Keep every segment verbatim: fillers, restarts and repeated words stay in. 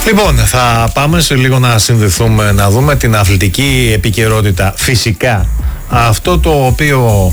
Λοιπόν, θα πάμε σε λίγο να συνδεθούμε, να δούμε την αθλητική επικαιρότητα. Φυσικά, αυτό το οποίο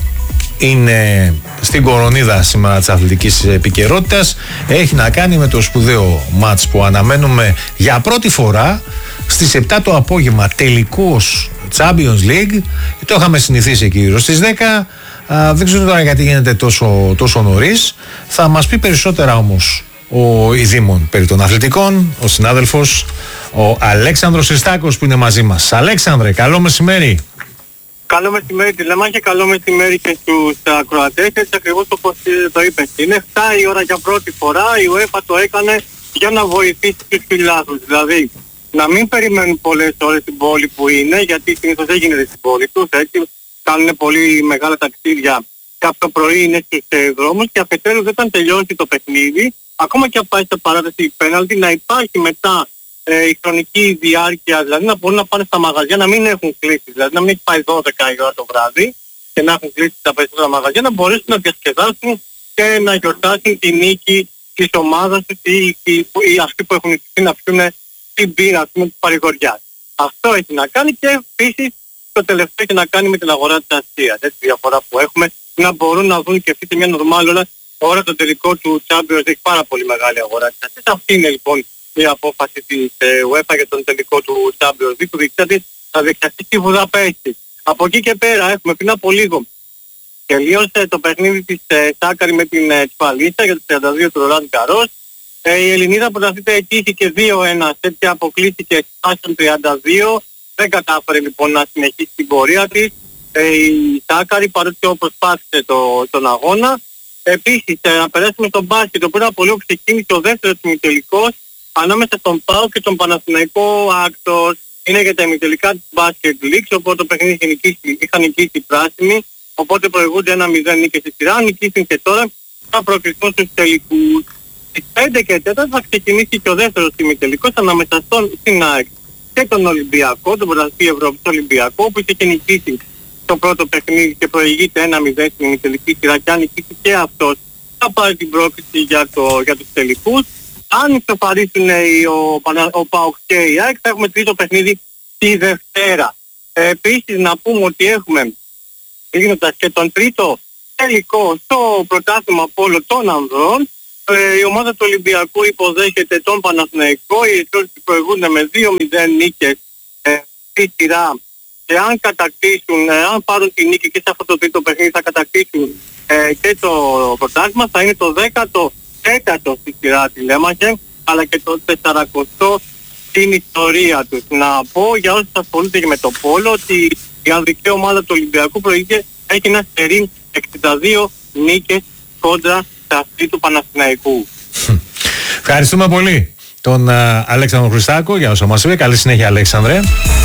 είναι στην κορονίδα σήμερα της αθλητικής επικαιρότητας έχει να κάνει με το σπουδαίο μάτς που αναμένουμε για πρώτη φορά στις επτά το απόγευμα, τελικός Champions League. Το είχαμε συνηθίσει εκεί γύρω στις δέκα. Α, δεν ξέρω τώρα γιατί γίνεται τόσο, τόσο νωρίς. Θα μας πει περισσότερα όμως ο ειδήμων περί των αθλητικών, ο συνάδελφος ο Αλέξανδρος Χριστάκος που είναι μαζί μας. Αλέξανδρε, καλό μεσημέρι. Καλό μεσημέρι Τηλεμάχη και καλό μεσημέρι και στους ακροατές. Έτσι ακριβώς όπως το είπες. Είναι επτά η ώρα για πρώτη φορά. Η UEFA το έκανε για να βοηθήσει τους φιλάθλους. Δηλαδή να μην περιμένουν πολλές ώρες στην πόλη που είναι, γιατί συνήθως δεν γίνεται στην πόλη τους. Έτσι κάνουν πολύ μεγάλα ταξίδια και από το πρωί είναι στους ε, δρόμους και αφετέρου όταν τελειώσει το παιχνίδι, ακόμα και αν πάει σε παράταση πέναλτι, να υπάρχει μετά ε, η χρονική διάρκεια, δηλαδή να μπορούν να πάνε στα μαγαζιά, να μην έχουν κλείσει, δηλαδή να μην έχει πάει δώδεκα η ώρα το βράδυ και να έχουν κλείσει τα περισσότερα μαγαζιά, να μπορέσουν να διασκεδάσουν και να γιορτάσουν τη νίκη της ομάδας τους ή, ή, ή αυτοί που έχουν ηθιστεί να πιούν την πύρα, ας πούμε, της παρηγοριάς. Αυτό έχει να κάνει και επίσης το τελευταίο έχει να κάνει με την αγορά της Ασίας. Έτσι, διαφορά που έχουμε, να μπορούν να δουν και αυτή τη μια νορμάλ ώρα, ώρα το τελικό του Champions League, πάρα πολύ μεγάλη αγορά της Ασίας. Αυτή είναι λοιπόν η απόφαση της ε, UEFA για τον τελικό του Champions League, που διεξάγεται θα διεξαχθεί στη Βουδαπέστη. Από εκεί και πέρα έχουμε πριν από λίγο τελείωσε το παιχνίδι της ε, Σάκαρη με την ε, Τσφαλίσσα για το τριάντα δύο του Ρολάν Γκαρός. Ε, η Ελληνίδα πρωταθλήτρια ετήθηκε δύο ένα, έτσι αποκλείστηκε στον τριάντα δύο. Δεν κατάφερε λοιπόν να συνεχίσει την πορεία της. Ε, η Σάκαρη παρότι προσπάθησε το, τον αγώνα. Επίσης ε, να περάσουμε στον μπάσκετ, το πριν από λίγο ξεκίνησε ο δεύτερος ημιτελικός ανάμεσα στον ΠΑΟΚ και τον Παναθηναϊκό Άκτορ. Είναι για τα ημιτελικά της μπάσκετ League, οπότε το παιχνίδι είχε νικήσει, είχαν νικήσει οι πράσινοι, οπότε προηγούνται ένα μηδέν νίκες στη σειρά, νικήσουν και τώρα θα προκριθούν στους τελικούς. Στις πέντε και τέσσερα θα ξεκινήσει και ο δεύτερος ημιτελικός ανάμεσα στον στην ΑΕΚ και τον Ολυμπιακό, τον πρωταθλητή Ευρώπης Ολυμπιακό, που είχε νικήσει το πρώτο παιχνίδι και προηγείται ένα μηδέν στην ημιτελική σειρά, και αν νικήσει και αυτός θα πάρει την πρόκληση για, το, για τους τελικούς. Αν ισοφαρίσουν ο, ο ΠΑΟΚ και η ΑΕΚ, θα έχουμε τρίτο παιχνίδι τη Δευτέρα. Ε, επίσης να πούμε ότι έχουμε κλείνοντας και τον τρίτο τελικό στο πρωτάθλημα πόλο των ανδρών. Ε, η ομάδα του Ολυμπιακού υποδέχεται τον Παναθηναϊκό, οι Εθνικοί προηγούνται με δύο μηδέν νίκες ε, στη σειρά, και αν κατακτήσουν, ε, αν πάρουν τη νίκη και σε αυτό το τρίτο παιχνίδι θα κατακτήσουν ε, και το πρωτάθλημα, θα είναι το δέκατο τέταρτο στη σειρά Τηλέμαχε, αλλά και το τεσσαρακοστό στην ιστορία τους. Να πω για όσους ασχολούνται και με το πόλο ότι η ανδρική ομάδα του Ολυμπιακού προηγείται, έχει ένα στερί εξήντα δύο νίκες κόντρα στα αυτή του Παναθηναϊκού. Ευχαριστούμε πολύ τον uh, Αλέξανδρο Χριστάκο για όσα μας είπε. Καλή συνέχεια, Αλέξανδρε.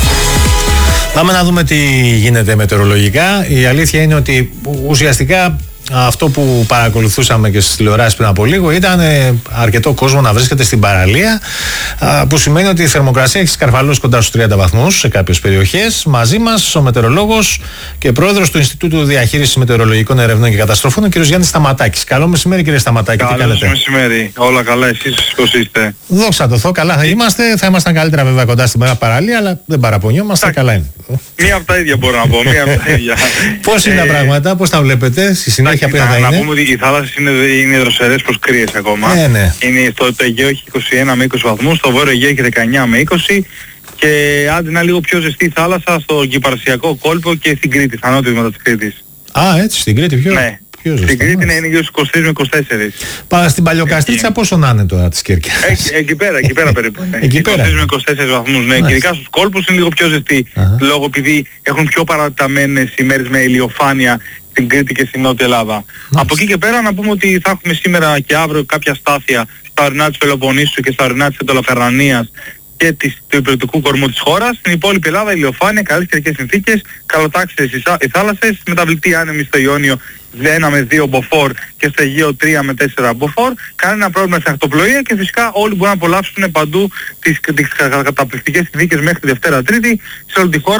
Πάμε να δούμε τι γίνεται μετεωρολογικά. Η αλήθεια είναι ότι ουσιαστικά αυτό που παρακολουθούσαμε και στις τηλεοράσεις πριν από λίγο ήταν αρκετό κόσμο να βρίσκεται στην παραλία, που σημαίνει ότι η θερμοκρασία έχει σκαρφαλώσει κοντά στους τριάντα βαθμούς σε κάποιες περιοχές. Μαζί μας ο μετεωρολόγος και πρόεδρος του Ινστιτούτου Διαχείρισης Μετεωρολογικών Ερευνών και Καταστροφών, ο κ. Γιάννης Σταματάκης. Καλό μεσημέρι, κύριε Σταματάκη. Καλό μεσημέρι. Όλα καλά, εσείς πώς είστε? Δόξα τω Θεώ, καλά θα είμαστε. Θα ήμασταν καλύτερα βέβαια κοντά στην παραλία, αλλά δεν παραπονιόμαστε. Καλά είναι. Μία από τα ίδια μπορώ να πω. Μία από τα ίδια. Πώς είναι τα πράγματα, πώς τα βλέπετε, στη συνέχεια? Να, να πούμε ότι οι θάλασσες είναι, είναι δροσερές προς κρύες ακόμα. Ε, ναι. Είναι στο το Αιγαίο έχει είκοσι ένα με είκοσι βαθμούς, στο Βόρειο Αιγαίο έχει δεκαεννιά με είκοσι, και άντε να λίγο πιο ζεστή θάλασσα στο Κυπαρσιακό κόλπο και στην Κρήτη, στα νότια τμήματα της Κρήτης. Α, έτσι, στην Κρήτη πιο... Ναι. Στην Κρήτη είναι γύρω στους είκοσι τρεις με είκοσι τέσσερις. Πάρα στην Παλαιοκαστρίτσα πόσο να είναι τώρα της Κέρκυρας? Εκεί, εκεί πέρα, εκεί πέρα περίπου. Εκεί πέρα. είκοσι τρεις με είκοσι τέσσερις βαθμούς, ναι. Και ειδικά στους κόλπους είναι λίγο πιο ζεστή. Uh-huh. Λόγω επειδή έχουν πιο παραταμένες ημέρες με ηλιοφάνεια στην Κρήτη και στην Νότια Ελλάδα. Nice. Από εκεί και πέρα να πούμε ότι θα έχουμε σήμερα και αύριο κάποια στάθεια στα ορεινά της Πελοποννήσου και στα ορεινά της Εντολοφερρανίας και της, του υπηρετικού κορμού της χώρας. Στην υπόλοιπη Ελλάδα ηλιοφάνεια, καλές καιρικές συνθήκες, καλοτάξιες οι θάλασσες, μεταβλητή άνεμη στο Ιόνιο ένα με δύο μποφόρ και στο Αιγαίο τρία με τέσσερα μποφόρ. Κανένα πρόβλημα στην ακτοπλοεία, και φυσικά όλοι μπορούν να απολαύσουν παντού τις, τις καταπληκτικές συνθήκες μέχρι τη Δευτέρα Τρίτη σε όλη τη χώρα,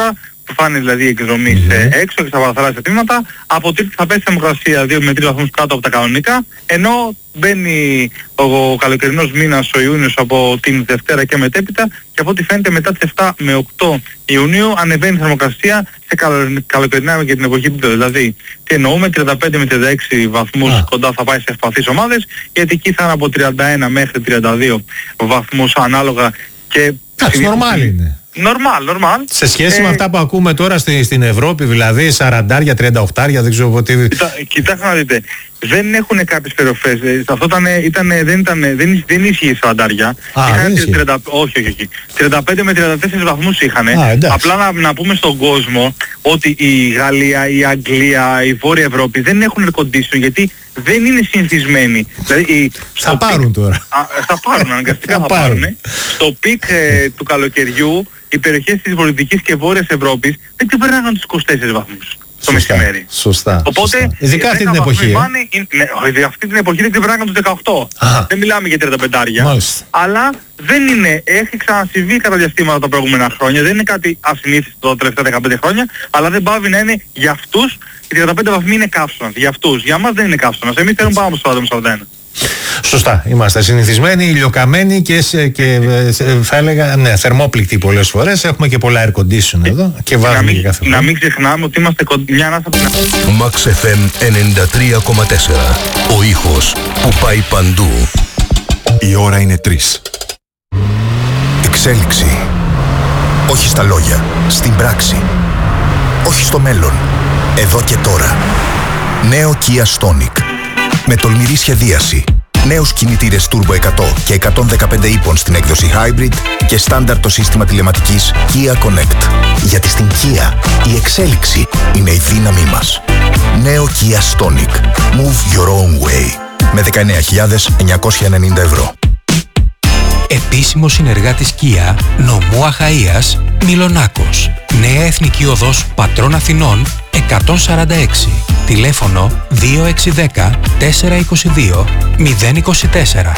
επιφάνειες δηλαδή εκδρομής mm-hmm. ε, έξω και στα παραθαλάσσια τμήματα. Από Τρίτη θα πέσει η θερμοκρασία δύο με τρεις βαθμούς κάτω από τα κανονικά, ενώ μπαίνει ο, ο καλοκαιρινός μήνας ο Ιούνιος από την Δευτέρα και μετέπειτα, και από ό,τι φαίνεται μετά τις επτά με οκτώ Ιουνίου ανεβαίνει η θερμοκρασία σε καλο, καλοκαιρινά για την εποχή επίπεδο. Δηλαδή, τι εννοούμε, τριάντα πέντε με τριάντα έξι βαθμούς ah. κοντά θα πάει σε ευπαθείς ομάδες, γιατί εκεί θα είναι από τριάντα ένα μέχρι τριάντα δύο βαθμούς ανάλογα. Και εντάξει, νορμάλ είναι. Νορμάλ, νορμάλ. Σε σχέση ε, με αυτά που ακούμε τώρα στη, στην Ευρώπη, δηλαδή σαράντα, τριάντα οκτώ, δεν ξέρω ποτέ. Κοιτά, κοιτάξτε να δείτε, δεν έχουν κάποιες περιοφές. Αυτό ήταν, ήταν, δεν, ήταν, δεν, δεν ίσχυε σαράντα. τριάντα, όχι, όχι, όχι. τριάντα πέντε με τριάντα τέσσερα βαθμούς είχαν. Απλά να, να πούμε στον κόσμο ότι η Γαλλία, η Αγγλία, η Βόρεια Ευρώπη δεν έχουν air condition, γιατί δεν είναι συνηθισμένοι. Δηλαδή, θα πάρουν πικ, τώρα. Α, θα πάρουν, αναγκαστικά θα, θα πάρουν. Στο πικ ε, του καλοκαιριού, οι περιοχές της Βορειοδυτικής και Βόρειας Ευρώπης δεν ξεπερνάγαν τους είκοσι τέσσερις βαθμούς το μεσημέρι. Σωστά. Οπότε, σωστά. Ειδικά αυτή την εποχή. Πάνε, ε? ναι, αυτή την εποχή δεν ξεπερνάγαν τους δεκαοκτώ. Α. Δεν μιλάμε για τριάντα πέντε. Μάλιστα. Αλλά δεν είναι, έχει ξανασυμβεί κατά διαστήματα τα προηγούμενα χρόνια. Δεν είναι κάτι ασυνήθιστο τα τελευταία δεκαπέντε χρόνια, αλλά δεν πάβει να είναι για αυτούς. Οι τριάντα πέντε βαθμοί είναι καύσωνας. Για αυτούς. Για μας δεν είναι καύσωνας. Εμείς θέλουμε πάνω από σαράντα με σαράντα ένα. Σωστά. Είμαστε συνηθισμένοι, ηλιοκαμένοι και, σε, και θα έλεγα ναι, θερμόπληκτοι πολλές φορές. Έχουμε και πολλά air condition εδώ και βάζουμε και κάθε φορά. Να μην ξεχνάμε ότι είμαστε μια ανάσα από την Max εφ εμ ενενήντα τρία κόμμα τέσσερα. Ο ήχος που πάει παντού. Η ώρα είναι τρεις. Εξέλιξη. Όχι στα λόγια, στην πράξη. Όχι στο μέλλον, εδώ και τώρα. Νέο Kia Stonic. Με τολμηρή σχεδίαση. Νέους κινητήρες Turbo εκατό και εκατόν δεκαπέντε ύπων στην έκδοση Hybrid και στάνταρ το σύστημα τηλεματικής Kia Connect. Γιατί στην Kia η εξέλιξη είναι η δύναμή μας. Νέο Kia Stonic. Move your own way. Με δεκαεννέα χιλιάδες εννιακόσια ενενήντα ευρώ. Επίσημος συνεργάτης Kia, νομού Αχαΐας, Μυλονάκος. Νέα Εθνική Οδός Πατρών Αθηνών εκατόν σαράντα έξι. Τηλέφωνο δύο έξι ένα μηδέν τέσσερα είκοσι δύο μηδέν είκοσι τέσσερα.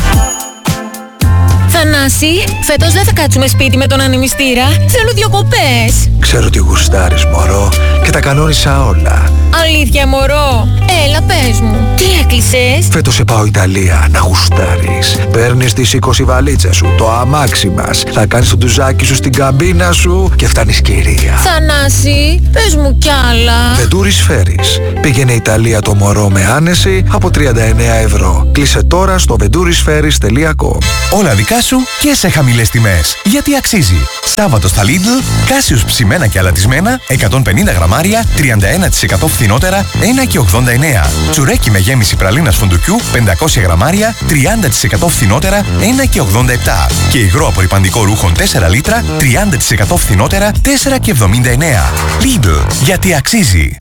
Θανάση, φέτος δεν θα κάτσουμε σπίτι με τον ανεμιστήρα. Θέλω διακοπές. Ξέρω τι γουστάρεις, μωρό, και τα κανόνισα όλα. Αλήθεια, μωρό. Έλα, πες μου. Τι έκλεισες? Φέτος σε πάω Ιταλία να γουστάρεις. Παίρνεις τις είκοσι βαλίτσες σου, το αμάξι μας. Θα κάνεις το ντουζάκι σου στην καμπίνα σου και φτάνεις κυρία. Θανάση, πες μου κι άλλα. Ventouris Ferries. Πήγαινε Ιταλία το μωρό με άνεση από τριάντα εννέα ευρώ. Κλείσε τώρα στο ventouris ferries τελεία com. Όλα δικά σου και σε χαμηλές τιμές. Γιατί αξίζει. Σάββατο στα Lidl, Κάσιους ψημένα και αλατισμένα, εκατόν πενήντα γραμμάρια, τριάντα ένα τοις εκατό φθηνότερα, ένα και ογδόντα εννέα. Τσουρέκι με γέμιση πραλίνας φουντουκιού, πεντακόσια γραμμάρια, τριάντα τοις εκατό φθηνότερα, ένα και ογδόντα επτά. Και υγρό απορρυπαντικό ρούχων τέσσερα λίτρα, τριάντα τοις εκατό φθηνότερα, τέσσερα και εβδομήντα εννέα. Lidl, γιατί αξίζει.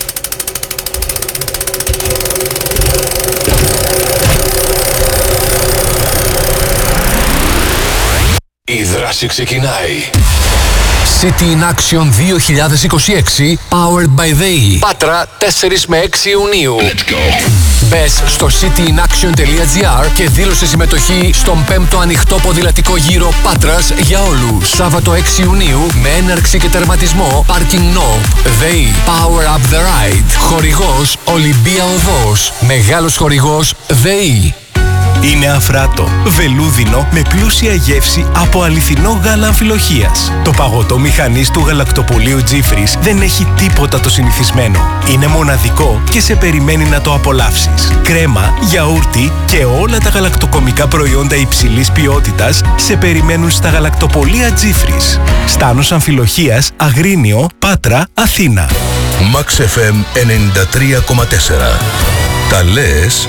Η δράση ξεκινάει. City in Action δύο χιλιάδες είκοσι έξι Powered by ΔΕΗ. Πάτρα τέσσερα με έξι Ιουνίου. Let's go. Μπες στο cityin-action.gr και δήλωσε συμμετοχή στον πέμπτο ανοιχτό ποδηλατικό γύρο Πάτρας για όλους. Σάββατο έξι Ιουνίου με έναρξη και τερματισμό Parking Knob. ΔΕΗ Power Up the Ride. Χορηγός Ολυμπία Οδός. Μεγάλος χορηγός ΔΕΗ. Είναι αφράτο, βελούδινο με πλούσια γεύση από αληθινό γάλα αμφιλοχείας. Το παγωτό μηχανής του γαλακτοπολείου Τζίφρις δεν έχει τίποτα το συνηθισμένο. Είναι μοναδικό και σε περιμένει να το απολαύσεις. Κρέμα, γιαούρτι και όλα τα γαλακτοκομικά προϊόντα υψηλής ποιότητας σε περιμένουν στα γαλακτοπολεία Τζίφρις. Στάνος Αμφιλοχείας, Αγρίνιο, Πάτρα, Αθήνα. Max εφ εμ ενενήντα τρία κόμμα τέσσερα. Τα λες